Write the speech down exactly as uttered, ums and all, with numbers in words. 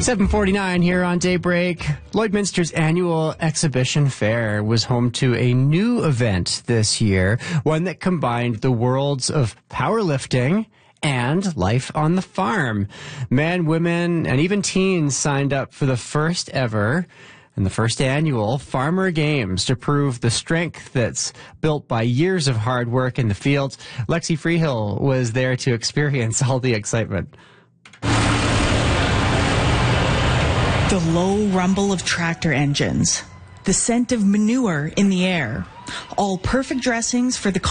seven forty-nine here on Daybreak. Lloydminster's annual exhibition fair was home to a new event this year, one that combined the worlds of powerlifting and life on the farm. Men, women, and even teens signed up for the first ever and the first annual Farmer Games to prove the strength that's built by years of hard work in the fields. Lexi Freehill was there to experience all the excitement. The low rumble of tractor engines, the scent of manure in the air, all perfect dressings for the